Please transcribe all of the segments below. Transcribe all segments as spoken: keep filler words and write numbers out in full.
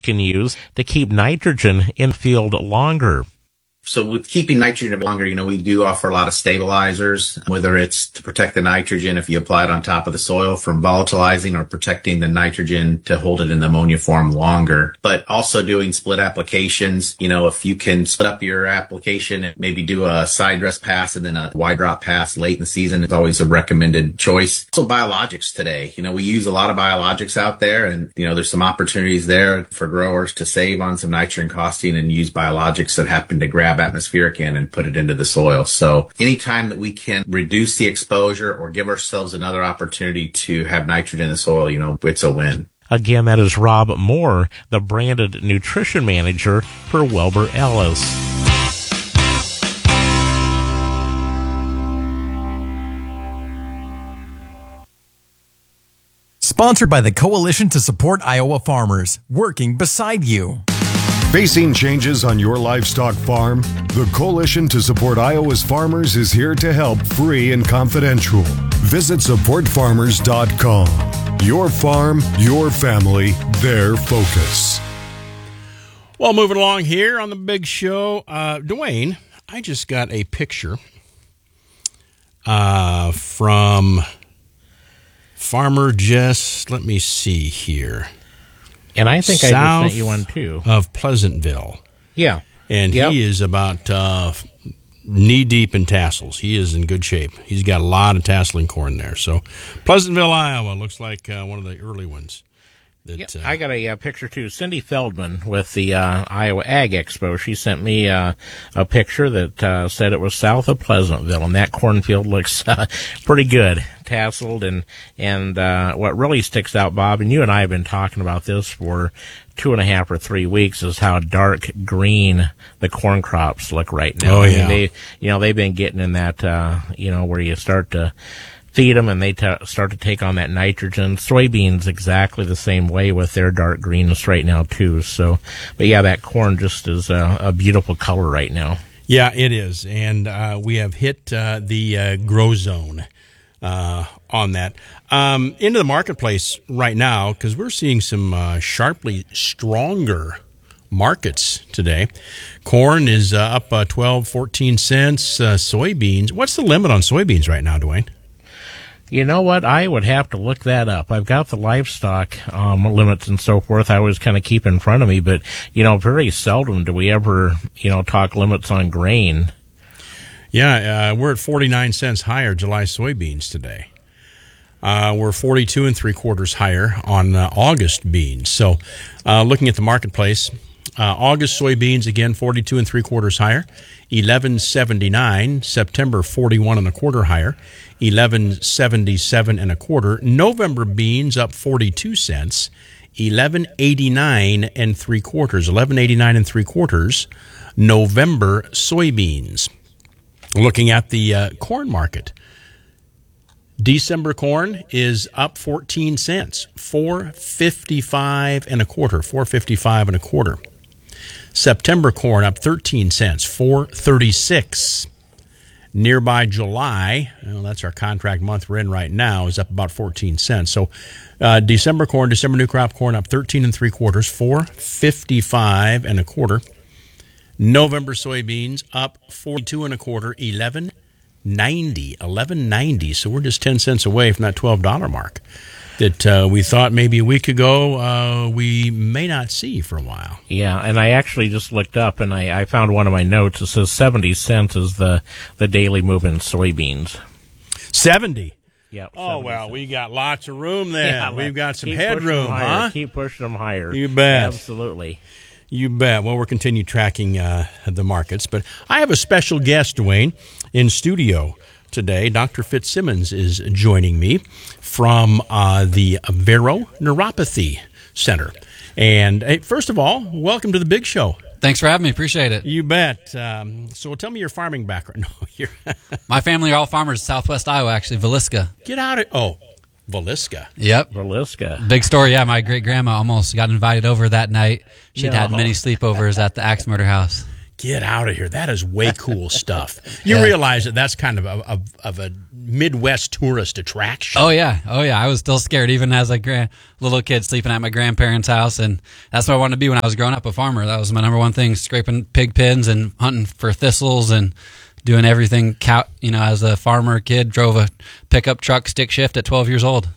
can use to keep nitrogen in the field longer. So with keeping nitrogen longer, you know, we do offer a lot of stabilizers, whether it's to protect the nitrogen if you apply it on top of the soil from volatilizing, or protecting the nitrogen to hold it in the ammonia form longer. But also doing split applications. You know, if you can split up your application and maybe do a side dress pass and then a wide drop pass late in the season, it's always a recommended choice. Also biologics today. You know, we use a lot of biologics out there, and, you know, there's some opportunities there for growers to save on some nitrogen costing and use biologics that happen to grab atmospheric in and put it into the soil. So anytime that we can reduce the exposure or give ourselves another opportunity to have nitrogen in the soil, you know, it's a win. Again, that is Rob Moore, the branded nutrition manager for Wilbur Ellis. Sponsored by the Coalition to Support Iowa Farmers, working beside you. Facing changes on your livestock farm? The Coalition to Support Iowa's Farmers is here to help, free and confidential. Visit support farmers dot com. Your farm, your family, their focus. Well, moving along here on the big show, uh, Dwayne, I just got a picture uh, from Farmer Jess. Let me see here. And I think South I just sent you one, too. Of Pleasantville. Yeah. And yep. He is about uh, knee-deep in tassels. He is in good shape. He's got a lot of tasseling corn there. So Pleasantville, Iowa, looks like uh, one of the early ones. That, yep. uh, I got a uh, picture, too. Cindy Feldman with the uh, Iowa Ag Expo. She sent me uh, a picture that uh, said it was south of Pleasantville, and that cornfield looks uh, pretty good, tasseled. And, and uh, what really sticks out, Bob, and you and I have been talking about this for two and a half or three weeks, is how dark green the corn crops look right now. Oh, yeah. I mean, they, you know, they've been getting in that, uh, you know, where you start to feed them and they t- start to take on that nitrogen. Soybeans exactly the same way with their dark greenness right now too. So, but yeah, that corn just is a, a beautiful color right now. Yeah, it is, and uh, we have hit uh, the uh, grow zone uh, on that. Um, into the marketplace right now, because we're seeing some uh, sharply stronger markets today. Corn is uh, up uh, twelve, fourteen cents. Uh, soybeans, what's the limit on soybeans right now, Dwayne? You know what? I would have to look that up. I've got the livestock um, limits and so forth. I always kind of keep in front of me, but, you know, very seldom do we ever, you know, talk limits on grain. Yeah, uh, we're at forty-nine cents higher July soybeans today. Uh, we're forty-two and three quarters higher on uh, August beans. So uh, looking at the marketplace, uh, August soybeans, again, forty-two and three quarters higher, eleven seventy-nine. September, forty-one and a quarter higher, eleven seventy-seven and a quarter. November beans up forty-two cents, eleven eighty-nine and three quarters, eleven eighty-nine and three quarters. November soybeans. Looking at the uh, corn market, December corn is up fourteen cents, four fifty-five and a quarter, four fifty-five and a quarter. September corn up thirteen cents, four thirty-six. Nearby July, well, that's our contract month we're in right now, is up about fourteen cents. So uh, December corn, December new crop corn up thirteen and three quarters, four fifty-five and a quarter. November soybeans up forty-two and a quarter, eleven ninety, eleven ninety. So we're just ten cents away from that twelve dollar mark that uh, we thought maybe a week ago uh, we may not see for a while. Yeah, and I actually just looked up and I, I found one of my notes. It says seventy cents is the, the daily move in soybeans. seventy? Yeah. Oh, well, cents. We got lots of room there. Yeah, We've got some keep headroom, huh? Keep pushing them higher. You bet. Absolutely. You bet. Well, we're continue tracking uh, the markets, but I have a special guest, Dwayne, in studio today. Doctor Fitzsimmons is joining me from uh, the Vero Neuropathy Center. And hey, first of all, welcome to the big show. Thanks for having me. Appreciate it. You bet. Um, so tell me your farming background. No, you're My family are all farmers, Southwest Iowa, actually, Villisca. Get out of Oh, Villisca. Yep. Villisca. Big story, yeah. My great-grandma almost got invited over that night. She'd No. had many sleepovers at the Axe Murder House. Get out of here. That is way cool stuff. You Yeah. realize that that's kind of a, of, of a Midwest tourist attraction. Oh yeah, oh yeah. I was still scared even as a grand, little kid sleeping at my grandparents' house, and that's what I wanted to be when I was growing up, a farmer. That was my number one thing: scraping pig pens and hunting for thistles and doing everything. Cow, you know, as a farmer kid, drove a pickup truck stick shift at twelve years old.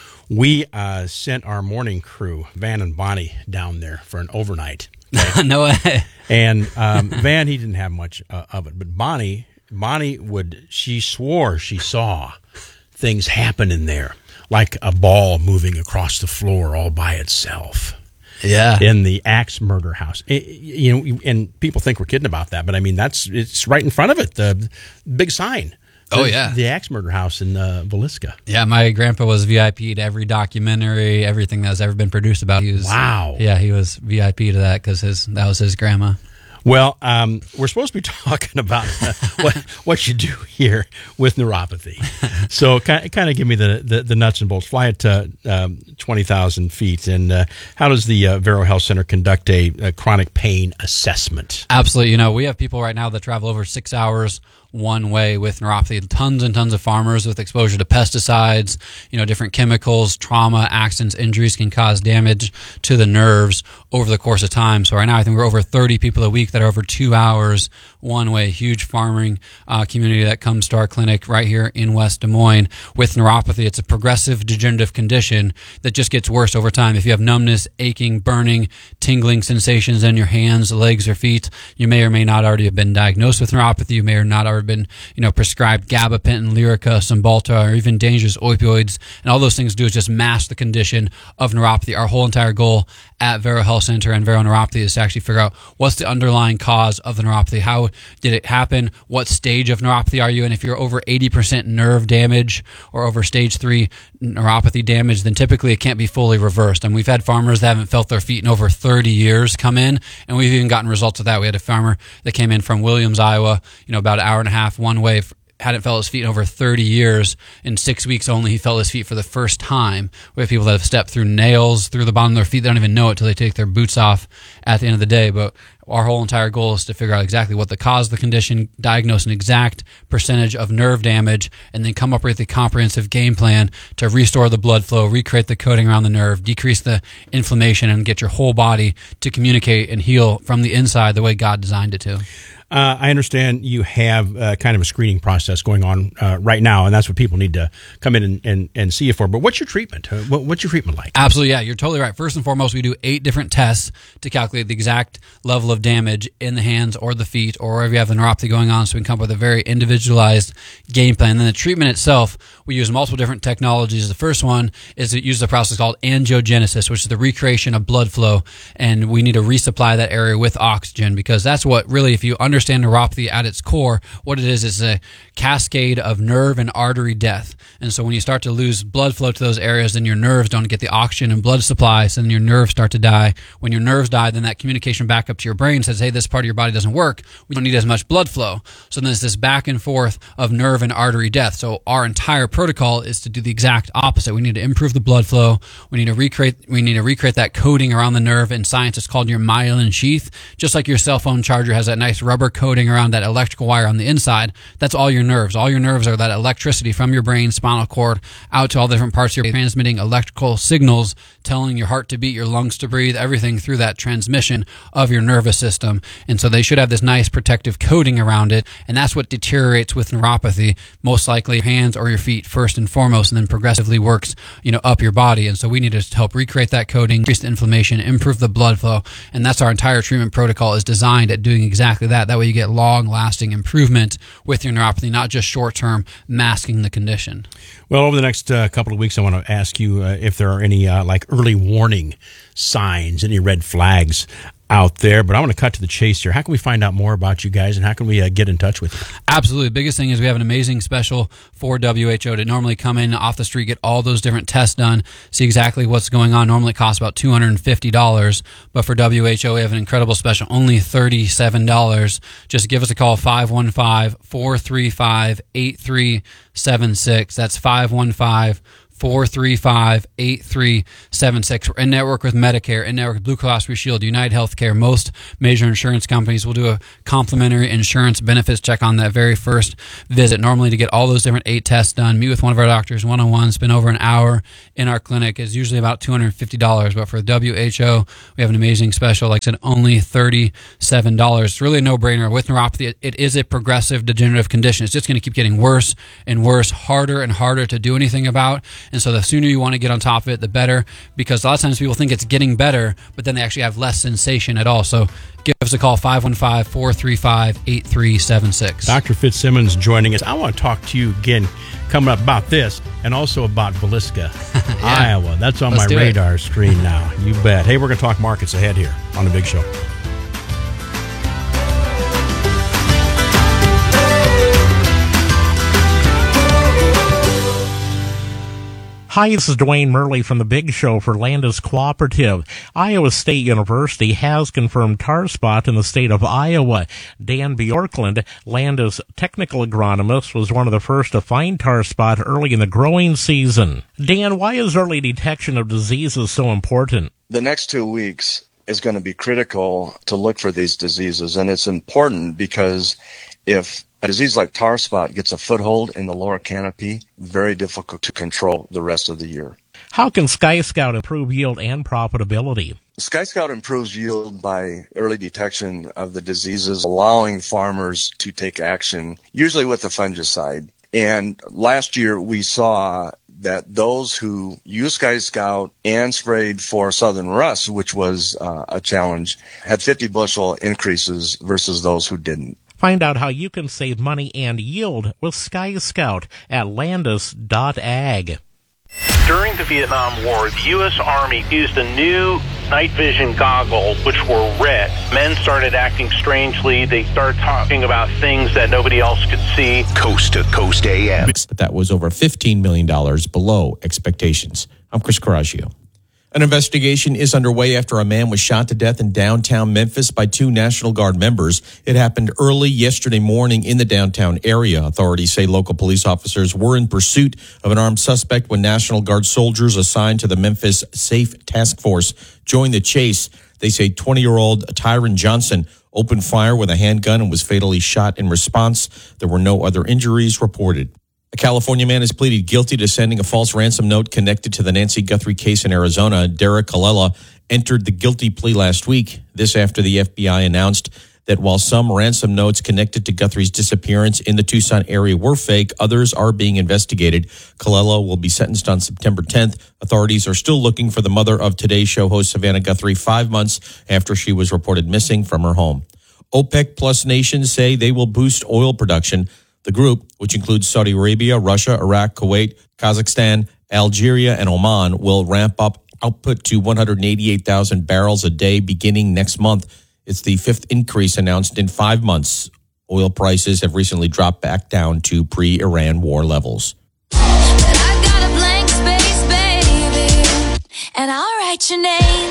We uh, sent our morning crew, Van and Bonnie, down there for an overnight. No way. And um, Van, he didn't have much uh, of it, but Bonnie, Bonnie would. She swore she saw things happen in there, like a ball moving across the floor all by itself. Yeah. In the axe murder house, It- you know, and people think we're kidding about that, but I mean that's it's right in front of it, the big sign. Oh, The- yeah. the axe murder house in uh, Villisca. Yeah, my grandpa was V I P to every documentary, everything that's ever been produced about. He was, Wow. Yeah, he was V I P to that because his that was his grandma. Well, um, we're supposed to be talking about uh, what what you do here with neuropathy. So, kind kind of give me the, the, the nuts and bolts. Fly it to um, twenty thousand feet, and uh, how does the uh, Vero Health Center conduct a, a chronic pain assessment? Absolutely. You know, we have people right now that travel over six hours one way with neuropathy. Tons and tons of farmers with exposure to pesticides, you know, different chemicals, trauma, accidents, injuries can cause damage to the nerves over the course of time. So right now, I think we're over thirty people a week that are over two hours one way. Huge farming uh, community that comes to our clinic right here in West Des Moines with neuropathy. It's a progressive degenerative condition that just gets worse over time. If you have numbness, aching, burning, tingling sensations in your hands, legs, or feet, you may or may not already have been diagnosed with neuropathy. You may or not already been, you know, prescribed gabapentin, Lyrica, Cymbalta, or even dangerous opioids. And all those things do is just mask the condition of neuropathy. Our whole entire goal at Vero Health Center and Vero Neuropathy is to actually figure out what's the underlying cause of the neuropathy. How did it happen? What stage of neuropathy are you? And if you're over eighty percent nerve damage or over stage three neuropathy damage, then typically it can't be fully reversed. And we've had farmers that haven't felt their feet in over thirty years come in, and we've even gotten results of that. We had a farmer that came in from Williams, Iowa, you know, about an hour and a half one way, hadn't felt his feet in over thirty years. In six weeks only, he felt his feet for the first time. We have people that have stepped through nails through the bottom of their feet. They don't even know it till they take their boots off at the end of the day. But our whole entire goal is to figure out exactly what the cause of the condition, diagnose an exact percentage of nerve damage, and then come up with a comprehensive game plan to restore the blood flow, recreate the coating around the nerve, decrease the inflammation, and get your whole body to communicate and heal from the inside the way God designed it to. Uh, I understand you have uh, kind of a screening process going on uh, right now, and that's what people need to come in and, and, and see you for. But what's your treatment? Uh, what, what's your treatment like? Absolutely, yeah, you're totally right. First and foremost, we do eight different tests to calculate the exact level of damage in the hands or the feet or wherever you have the neuropathy going on, so we can come up with a very individualized game plan. And then the treatment itself, we use multiple different technologies. The first one is to use the process called angiogenesis, which is the recreation of blood flow, and we need to resupply that area with oxygen, because that's what really, if you understand neuropathy at its core, what it is is a cascade of nerve and artery death. And so when you start to lose blood flow to those areas, then your nerves don't get the oxygen and blood supply, so then your nerves start to die. When your nerves die, then that communication back up to your brain says, hey, this part of your body doesn't work. We don't need as much blood flow. So then there's this back and forth of nerve and artery death. So our entire protocol is to do the exact opposite. We need to improve the blood flow. We need to recreate we need to recreate that coating around the nerve. In science, it's called your myelin sheath. Just like your cell phone charger has that nice rubber coating around that electrical wire on the inside, that's all your nerves. All your nerves are that electricity from your brain, spinal cord, out to all the different parts of your brain, transmitting electrical signals, telling your heart to beat, your lungs to breathe, everything through that transmission of your nervous system. And so they should have this nice protective coating around it, and that's what deteriorates with neuropathy, most likely your hands or your feet first and foremost, and then progressively works, you know, up your body. And so we need to help recreate that coating, increase the inflammation, improve the blood flow, and that's our entire treatment protocol is designed at doing exactly that. That way you get long-lasting improvement with your neuropathy, not just short-term masking the condition. Well, over the next uh, couple of weeks, I want to ask you uh, if there are any uh, like early warning signs, any red flags out there. But I want to cut to the chase here. How can we find out more about you guys, and how can we uh, get in touch with you? Absolutely. The biggest thing is we have an amazing special for W H O to normally come in off the street, get all those different tests done, see exactly what's going on. Normally it costs about two hundred fifty dollars, but for W H O we have an incredible special, only thirty-seven dollars. Just give us a call, five one five, four three five, eight three seven six. That's five one five, four three five, eight three seven six. We're in network with Medicare, in network with Blue Cross Blue Shield, United Healthcare. Most major insurance companies will do a complimentary insurance benefits check on that very first visit, normally to get all those different eight tests done. Meet with one of our doctors one-on-one, spend over an hour in our clinic. Is usually about two hundred fifty dollars, but for the W H O, we have an amazing special, like I said, only thirty-seven dollars. It's really a no-brainer. With neuropathy, it, it is a progressive degenerative condition. It's just going to keep getting worse and worse, harder and harder to do anything about. And so the sooner you want to get on top of it, the better, because a lot of times people think it's getting better, but then they actually have less sensation at all. So give us a call, five one five, four three five, eight three seven six. Doctor Fitzsimmons joining us. I want to talk to you again coming up about this and also about Villisca, yeah. Iowa. That's on Let's my radar it. screen now. You bet. Hey, we're going to talk markets ahead here on The Big Show. Hi, this is Dwayne Murley from The Big Show for Landis Cooperative. Iowa State University has confirmed tar spot in the state of Iowa. Dan Bjorklund, Landis technical agronomist, was one of the first to find tar spot early in the growing season. Dan, why is early detection of diseases so important? The next two weeks is going to be critical to look for these diseases, and it's important because if a disease like tar spot gets a foothold in the lower canopy, very difficult to control the rest of the year. How can Sky Scout improve yield and profitability? Sky Scout improves yield by early detection of the diseases, allowing farmers to take action, usually with a fungicide. And last year we saw that those who used Sky Scout and sprayed for southern rust, which was uh, a challenge, had fifty bushel increases versus those who didn't. Find out how you can save money and yield with Sky Scout at landis dot ag. During the Vietnam War, the U S Army used a new night vision goggle, which were red. Men started acting strangely. They started talking about things that nobody else could see. Coast to Coast A M. That was over fifteen million dollars below expectations. I'm Chris Coraggio. An investigation is underway after a man was shot to death in downtown Memphis by two National Guard members. It happened early yesterday morning in the downtown area. Authorities say local police officers were in pursuit of an armed suspect when National Guard soldiers assigned to the Memphis Safe Task Force joined the chase. They say twenty-year-old Tyron Johnson opened fire with a handgun and was fatally shot in response. There were no other injuries reported. A California man has pleaded guilty to sending a false ransom note connected to the Nancy Guthrie case in Arizona. Derek Colella entered the guilty plea last week. This after the F B I announced that while some ransom notes connected to Guthrie's disappearance in the Tucson area were fake, others are being investigated. Colella will be sentenced on September tenth. Authorities are still looking for the mother of Today's Show host Savannah Guthrie five months after she was reported missing from her home. OPEC Plus nations say they will boost oil production. The group, which includes Saudi Arabia, Russia, Iraq, Kuwait, Kazakhstan, Algeria, and Oman, will ramp up output to one hundred eighty-eight thousand barrels a day beginning next month. It's the fifth increase announced in five months. Oil prices have recently dropped back down to pre-Iran war levels. I got a blank space, baby, and I'll write your name.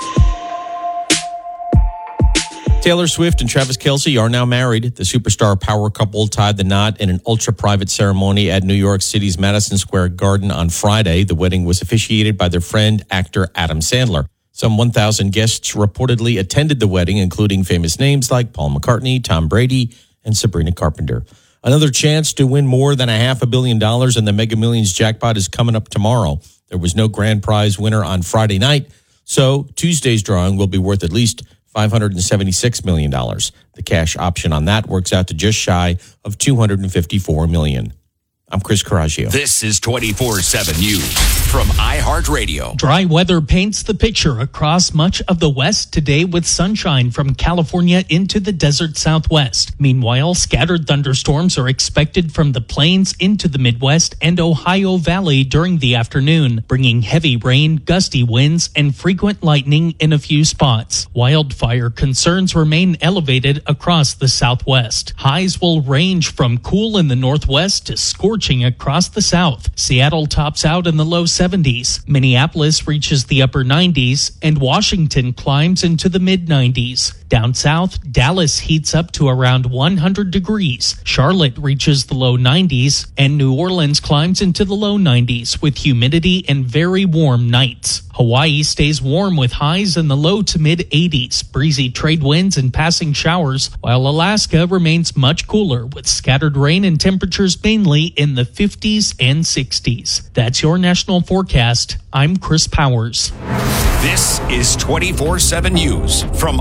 Taylor Swift and Travis Kelce are now married. The superstar power couple tied the knot in an ultra-private ceremony at New York City's Madison Square Garden on Friday. The wedding was officiated by their friend, actor Adam Sandler. Some one thousand guests reportedly attended the wedding, including famous names like Paul McCartney, Tom Brady, and Sabrina Carpenter. Another chance to win more than a half a billion dollars in the Mega Millions jackpot is coming up tomorrow. There was no grand prize winner on Friday night, so Tuesday's drawing will be worth at least five hundred seventy-six million dollars. The cash option on that works out to just shy of two hundred fifty-four million dollars. I'm Chris Coraggio. This is twenty-four seven News from iHeartRadio. Dry weather paints the picture across much of the West today with sunshine from California into the desert Southwest. Meanwhile, scattered thunderstorms are expected from the plains into the Midwest and Ohio Valley during the afternoon, bringing heavy rain, gusty winds, and frequent lightning in a few spots. Wildfire concerns remain elevated across the Southwest. Highs will range from cool in the Northwest to scorching across the South. Seattle tops out in the low seventies. Minneapolis reaches the upper nineties, and Washington climbs into the mid nineties. Down south, Dallas heats up to around one hundred degrees. Charlotte reaches the low nineties, and New Orleans climbs into the low nineties with humidity and very warm nights. Hawaii stays warm with highs in the low to mid eighties, breezy trade winds and passing showers, while Alaska remains much cooler with scattered rain and temperatures mainly in the fifties and sixties. That's your national forecast. I'm Chris Powers. This is twenty-four seven News from